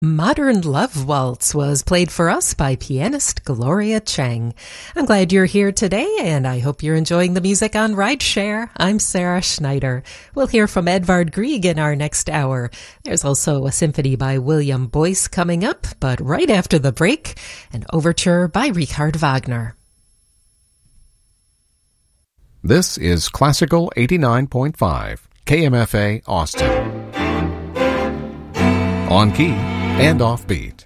Modern Love Waltz was played for us by pianist Gloria Chang. I'm glad you're here today, and I hope you're enjoying the music on Rideshare. I'm Sarah Schneider. We'll hear from Edvard Grieg in our next hour. There's also a symphony by William Boyce coming up, but right after the break, an overture by Richard Wagner. This is Classical 89.5, KMFA Austin. On key and offbeat.